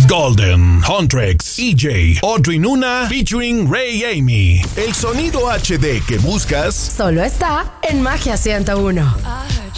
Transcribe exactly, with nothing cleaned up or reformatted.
Golden, Huntrix, E J, Audrey Nuna, featuring Ray Amy. El sonido H D que buscas solo está en Magia ciento uno.